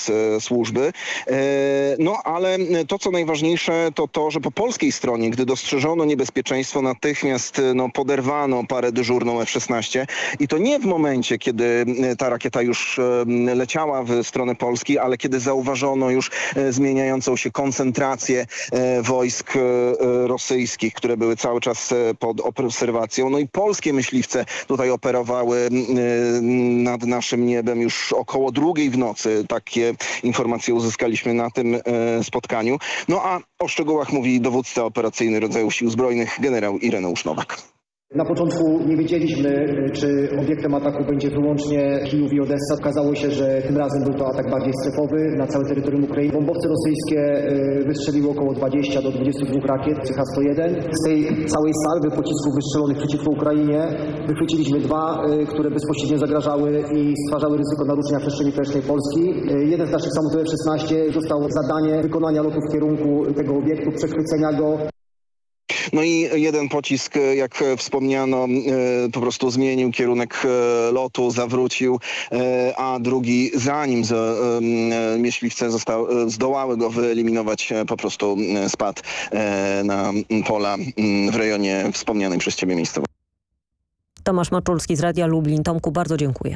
przez służby. No ale to, co najważniejsze, to to, że po polskiej stronie, gdy dostrzeżono niebezpieczeństwo, natychmiast poderwano parę dyżurną F-16 i to nie w momencie, kiedy ta rakieta już leciała w stronę Polski, ale kiedy zauważono już zmieniającą się koncentrację wojsk rosyjskich, które były cały czas pod obserwacją. No i polskie myśliwce tutaj operowały nad naszym niebem już około 2:00 w nocy. Takie informacje uzyskaliśmy na tym spotkaniu. No a o szczegółach mówi dowódca operacyjny rodzaju Sił Zbrojnych generał Ireneusz Nowak. Na początku nie wiedzieliśmy, czy obiektem ataku będzie wyłącznie Kijów i Odessa. Okazało się, że tym razem był to atak bardziej strefowy na całe terytorium Ukrainy. Bombowce rosyjskie wystrzeliły około 20 do 22 rakiet CH-101. Z tej całej salwy pocisków wystrzelonych przeciwko Ukrainie wychwyciliśmy 2, które bezpośrednio zagrażały i stwarzały ryzyko naruszenia przestrzeni powietrznej Polski. Jeden z naszych samolotów F-16 dostał zadanie wykonania lotu w kierunku tego obiektu, przechwycenia go. No i jeden pocisk, jak wspomniano, po prostu zmienił kierunek lotu, zawrócił, a drugi, zanim myśliwce zdołały go wyeliminować, po prostu spadł na pola w rejonie wspomnianej przez ciebie miejscowości. Tomasz Maczulski z Radia Lublin. Tomku, bardzo dziękuję.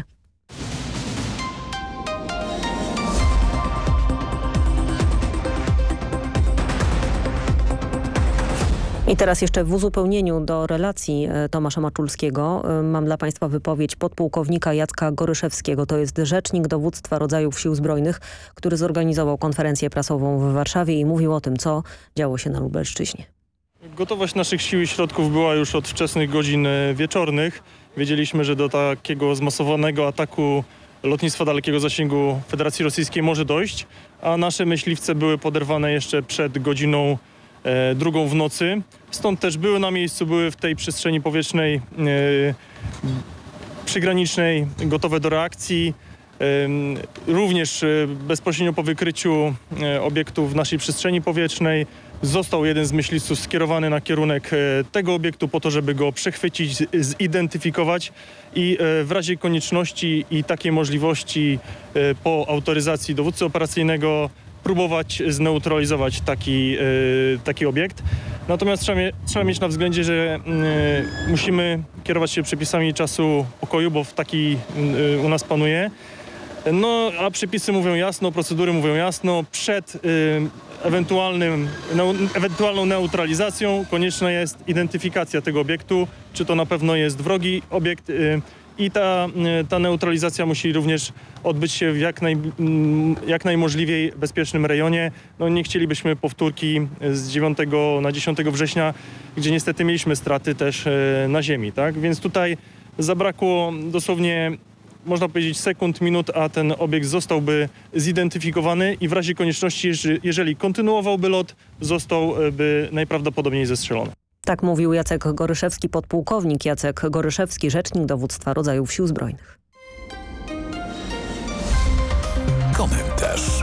I teraz jeszcze w uzupełnieniu do relacji Tomasza Maczulskiego mam dla Państwa wypowiedź podpułkownika Jacka Goryszewskiego. To jest rzecznik dowództwa rodzajów Sił Zbrojnych, który zorganizował konferencję prasową w Warszawie i mówił o tym, co działo się na Lubelszczyźnie. Gotowość naszych sił i środków była już od wczesnych godzin wieczornych. Wiedzieliśmy, że do takiego zmasowanego ataku lotnictwa dalekiego zasięgu Federacji Rosyjskiej może dojść, a nasze myśliwce były poderwane jeszcze przed godziną 2:00 w nocy. Stąd też były na miejscu, były w tej przestrzeni powietrznej przygranicznej, gotowe do reakcji. Również bezpośrednio po wykryciu obiektu w naszej przestrzeni powietrznej został jeden z myśliwców skierowany na kierunek tego obiektu po to, żeby go przechwycić, zidentyfikować i w razie konieczności i takiej możliwości po autoryzacji dowódcy operacyjnego próbować zneutralizować taki obiekt. Natomiast trzeba mieć na względzie, że musimy kierować się przepisami czasu pokoju, bo taki u nas panuje. No, a przepisy mówią jasno, procedury mówią jasno. Przed ewentualną neutralizacją konieczna jest identyfikacja tego obiektu, czy to na pewno jest wrogi obiekt. I ta neutralizacja musi również odbyć się w jak najmożliwiej bezpiecznym rejonie. No, nie chcielibyśmy powtórki z 9 na 10 września, gdzie niestety mieliśmy straty też na ziemi. Tak? Więc tutaj zabrakło dosłownie, można powiedzieć, sekund, minut, a ten obiekt zostałby zidentyfikowany i w razie konieczności, jeżeli kontynuowałby lot, zostałby najprawdopodobniej zestrzelony. Tak mówił Jacek Goryszewski, podpułkownik Jacek Goryszewski, rzecznik dowództwa rodzajów Sił Zbrojnych. Komentarz.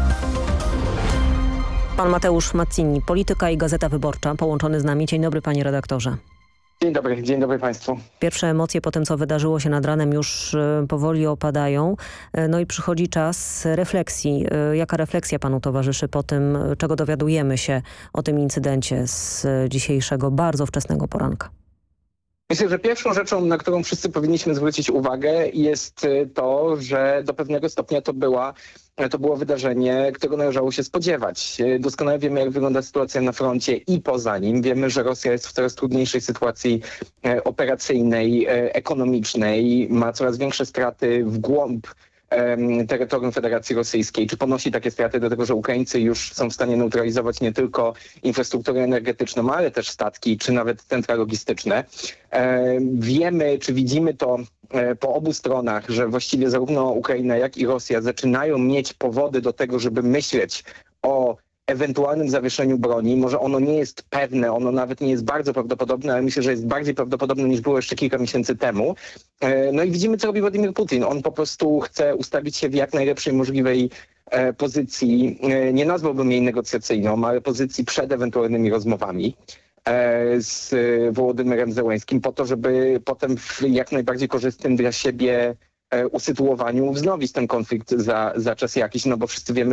Pan Mateusz Mazzini, Polityka i Gazeta Wyborcza, połączony z nami. Dzień dobry, panie redaktorze. Dzień dobry Państwu. Pierwsze emocje po tym, co wydarzyło się nad ranem, już powoli opadają. No i przychodzi czas refleksji. Jaka refleksja panu towarzyszy po tym, czego dowiadujemy się o tym incydencie z dzisiejszego bardzo wczesnego poranka? Myślę, że pierwszą rzeczą, na którą wszyscy powinniśmy zwrócić uwagę, jest to, że do pewnego stopnia to było wydarzenie, którego należało się spodziewać. Doskonale wiemy, jak wygląda sytuacja na froncie i poza nim. Wiemy, że Rosja jest w coraz trudniejszej sytuacji operacyjnej, ekonomicznej, ma coraz większe straty w głąb terytorium Federacji Rosyjskiej. Czy ponosi takie straty do tego, że Ukraińcy już są w stanie neutralizować nie tylko infrastrukturę energetyczną, ale też statki, czy nawet centra logistyczne. Wiemy, czy widzimy to po obu stronach, że właściwie zarówno Ukraina, jak i Rosja zaczynają mieć powody do tego, żeby myśleć o ewentualnym zawieszeniu broni. Może ono nie jest pewne, ono nawet nie jest bardzo prawdopodobne, ale myślę, że jest bardziej prawdopodobne niż było jeszcze kilka miesięcy temu. No i widzimy, co robi Władimir Putin. On po prostu chce ustawić się w jak najlepszej możliwej pozycji, nie nazwałbym jej negocjacyjną, ale pozycji przed ewentualnymi rozmowami z Wołodymyrem Zełenskim po to, żeby potem w jak najbardziej korzystnym dla siebie usytuowaniu wznowić ten konflikt za czas jakiś, no bo wszyscy wiemy,